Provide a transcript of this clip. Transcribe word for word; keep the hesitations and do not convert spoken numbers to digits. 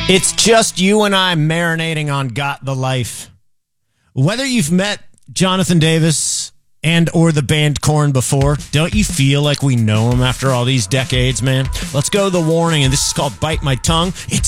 It's just you and I marinating on Got the Life. Whether you've met Jonathan Davis and or the band Korn before, don't you feel like we know him after all these decades, man? Let's go to the warning, and this is called Bite My Tongue. It's